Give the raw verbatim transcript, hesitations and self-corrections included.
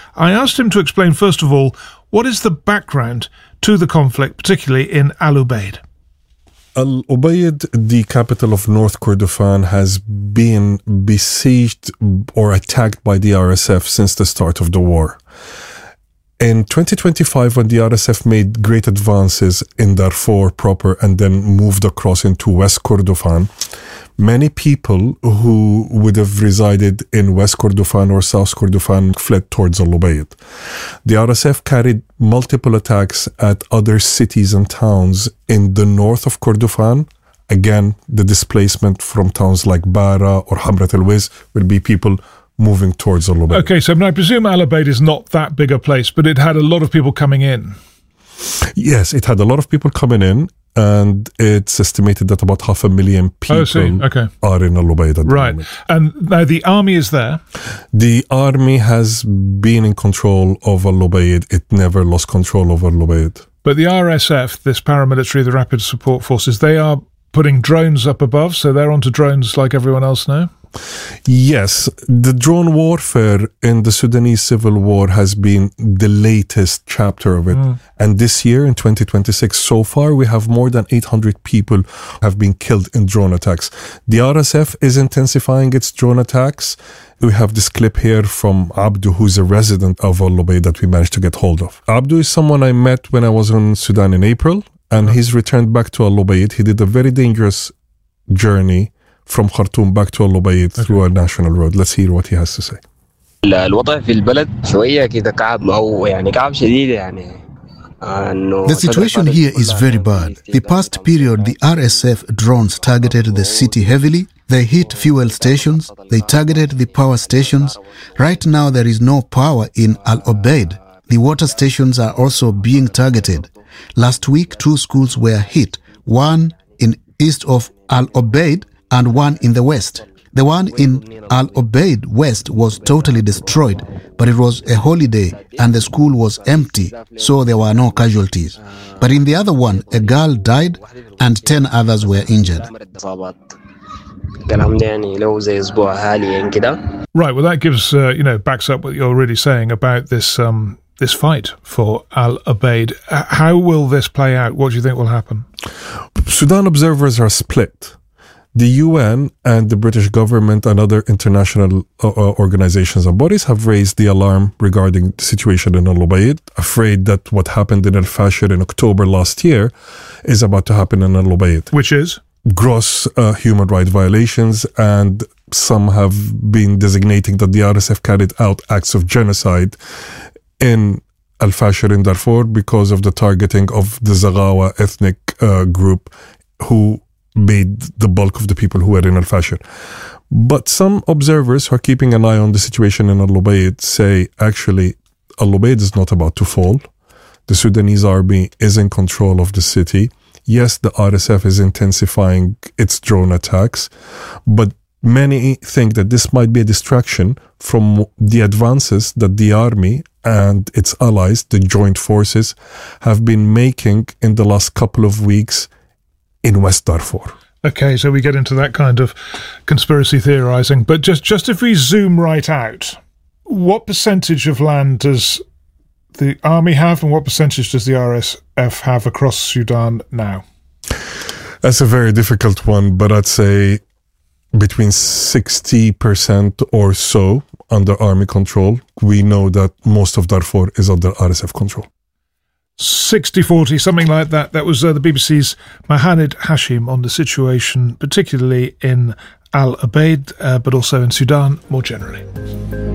I asked him to explain, first of all, what is the background to the conflict, particularly in Al Ubaid? Al Ubaid, the capital of North Kordofan, has been besieged or attacked by the R S F since the start of the war. In twenty twenty-five, when the R S F made great advances in Darfur proper and then moved across into West Kordofan, many people who would have resided in West Kordofan or South Kordofan fled towards Al Ubaid. The R S F carried multiple attacks at other cities and towns in the north of Kordofan. Again, the displacement from towns like Bara or Hamrat al-Wiz will be people moving towards Al Ubaid. Okay, so I presume Al Ubaid is not that big a place, but it had a lot of people coming in. Yes, it had a lot of people coming in, and it's estimated that about half a million people oh, okay. are in Al Ubaid at the right. moment. And now the army is there. The army has been in control of Al Ubaid. It never lost control of Al Ubaid. But the R S F, this paramilitary, the Rapid Support Forces, they are putting drones up above, so they're onto drones like everyone else now? Yes, the drone warfare in the Sudanese civil war has been the latest chapter of it. Mm. And this year, in twenty twenty-six, so far, we have more than eight hundred people have been killed in drone attacks. The R S F is intensifying its drone attacks. We have this clip here from Abdu, who's a resident of Al Ubaid that we managed to get hold of. Abdu is someone I met when I was in Sudan in April, and mm. he's returned back to Al Ubaid. He did a very dangerous journey from Khartoum back to Al Ubaid okay. through a national road. Let's hear what he has to say. الوضع في البلد شوية كده كعب أو يعني كعب شديد يعني. The situation here is very bad. The past period, the R S F drones targeted the city heavily. They hit fuel stations. They targeted the power stations. Right now, there is no power in Al Ubaid. The water stations are also being targeted. Last week, two schools were hit, one in east of Al Ubaid and one in the west. The one in Al Ubaid West was totally destroyed, but it was a holiday and the school was empty, so there were no casualties. But in the other one, a girl died and ten others were injured. Right, well that gives, uh, you know, backs up what you're really saying about this um, this fight for Al Ubaid. Uh, how will this play out? What do you think will happen? Sudan observers are split. The U N and the British government and other international uh, organizations and bodies have raised the alarm regarding the situation in Al Ubaid, afraid that what happened in Al Fashir in October last year is about to happen in Al Ubaid. Which is? Gross uh, human rights violations, and some have been designating that the R S F carried out acts of genocide in Al Fashir in Darfur because of the targeting of the Zaghawa ethnic uh, group who made the bulk of the people who were in Al Fashir. But some observers who are keeping an eye on the situation in Al Ubaid say, actually, Al Ubaid is not about to fall. The Sudanese army is in control of the city. Yes, the R S F is intensifying its drone attacks, but many think that this might be a distraction from the advances that the army and its allies, the joint forces, have been making in the last couple of weeks in West Darfur. Okay, so we get into that kind of conspiracy theorizing. But just, just if we zoom right out, what percentage of land does the army have and what percentage does the R S F have across Sudan now? That's a very difficult one, but I'd say between sixty percent or so under army control. We know that most of Darfur is under R S F control. sixty forty, something like that. That was uh, the B B C's Mohaned Hashim on the situation, particularly in Al Ubaid, uh, but also in Sudan more generally.